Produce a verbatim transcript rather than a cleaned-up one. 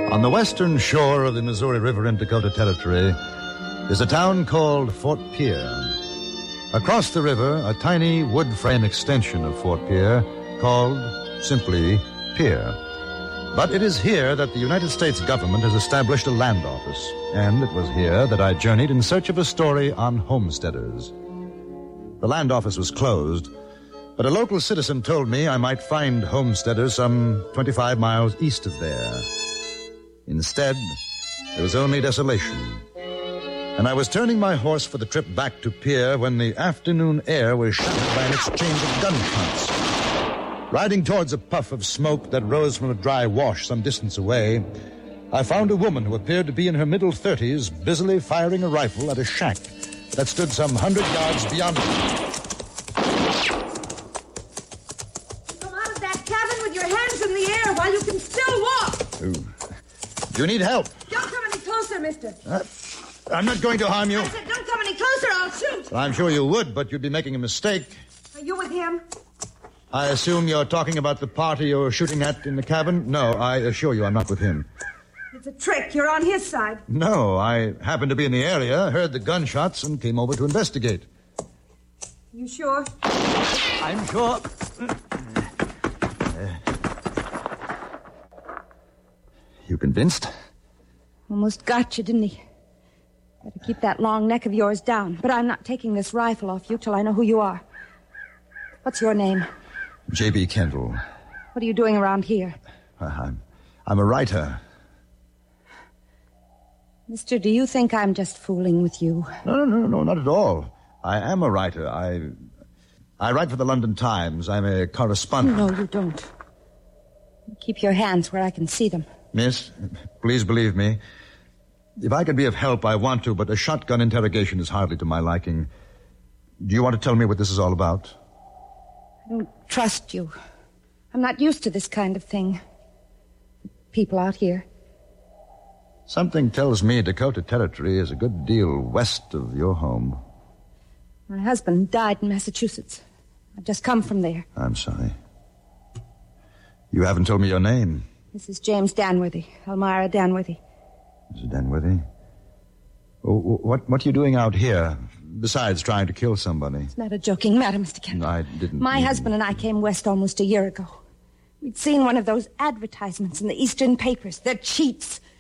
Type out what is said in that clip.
On the western shore of the Missouri River in Dakota Territory is a town called Fort Pierre. Across the river, a tiny wood frame extension of Fort Pierre called simply Pierre. But it is here that the United States government has established a land office, and it was here that I journeyed in search of a story on homesteaders. The land office was closed, but a local citizen told me I might find homesteaders some twenty-five miles east of there. Instead, there was only desolation. And I was turning my horse for the trip back to Pierre when the afternoon air was shattered by an exchange of gunshots. Riding towards a puff of smoke that rose from a dry wash some distance away, I found a woman who appeared to be in her middle thirties busily firing a rifle at a shack that stood some hundred yards beyond me. Come out of that cabin with your hands in the air while you can still walk. Ooh. Do you need help? Don't come any closer, mister. Uh, I'm not going to harm you. I said don't come any closer, I'll shoot. I'm sure you would, but you'd be making a mistake. Are you with him? I assume you're talking about the party you were shooting at in the cabin? No, I assure you I'm not with him. It's a trick. You're on his side. No, I happened to be in the area, heard the gunshots, and came over to investigate. You sure? I'm sure. You convinced? Almost got you, didn't he? Better keep that long neck of yours down. But I'm not taking this rifle off you till I know who you are. What's your name? J B. Kendall. What are you doing around here? I'm, I'm a writer. Mister, do you think I'm just fooling with you? No, no, no, no, not at all. I am a writer. I, I write for the London Times. I'm a correspondent. No, you don't. Keep your hands where I can see them. Miss, please believe me. If I could be of help, I want to, but a shotgun interrogation is hardly to my liking. Do you want to tell me what this is all about? I don't trust you. I'm not used to this kind of thing. People out here. Something tells me Dakota Territory is a good deal west of your home. My husband died in Massachusetts. I've just come from there. I'm sorry. You haven't told me your name. This is James Danworthy, Elmira Danworthy. Missus Danworthy? Oh, what, what are you doing out here, besides trying to kill somebody? It's not a joking matter, Mister Kendall. I didn't... My mean... husband and I came west almost a year ago. We'd seen one of those advertisements in the Eastern papers. They're cheats.